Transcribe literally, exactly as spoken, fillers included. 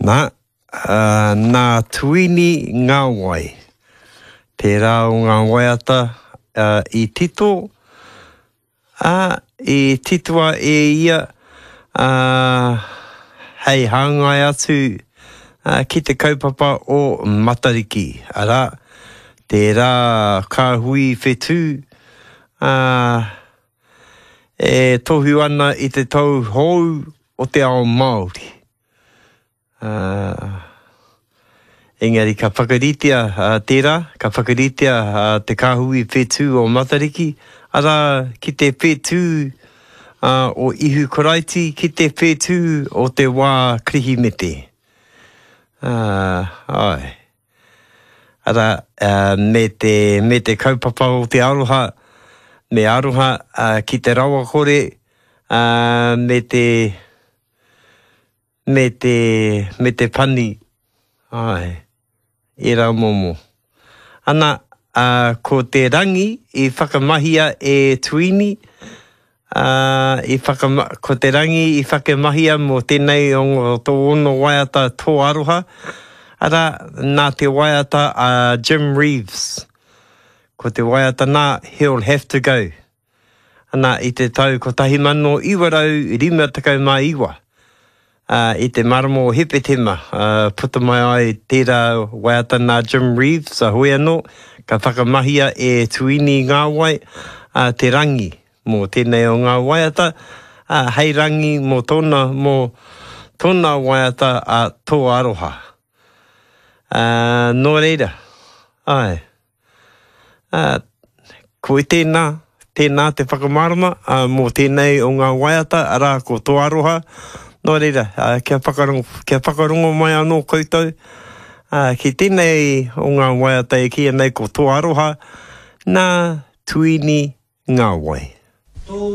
Nā, uh, nā tuini ngā wai. Te rā o ngā waiata uh, i tito, uh, i titoa e ia, uh, hei hangai atu uh, ki te kaupapa o Matariki. Ara, te rā ka hui whetū, uh, e tohu ana i te tau hou o te ao Māori. Uh, engari ka whakaritea uh, tērā, ka whakaritea uh, te kāhui whetū o Matariki, ara ki te whetū uh, o Ihu Koraiti, ki te whetū o te wā Krihimete. Uh, ai. Ara, uh, me, te, me te kaupapa o te aroha, me aroha uh, ki te rawa kore, uh, me te... me te, me te pani, ai, e rā momo. Ana, uh, ko te rangi i whakamahia e tuini, uh, i whakama, ko te rangi i whakamahia mo tēnei o tō ono waiata tō aroha, ara, nā te waiata uh, Jim Reeves. Ko te waiata nā, he'll have to go. Ana, i te tau ko tahi mano iwarau rima takau mā iwa. Uh, I te maramo o Hepetema, uh, puta mai ai tērā waiata nā Jim Reeves, a hoi anō, ka whakamahia e tuini ngā wai, uh, te rangi mō tēnei o ngā waiata, uh, hei rangi mō tōna, mō tōna waiata a uh, tō aroha. Uh, nō reira, ai, uh, koe tēnā, tēnā te whakamarama, uh, mō tēnei o ngā waiata, ara ko tō aroha. Nō reira, uh, kia, whakarongo, kia whakarongo mai anō koutou. Uh, ki tēnei o ngā waiata e kia nei ko tō aroha, nā tuini ngā wai.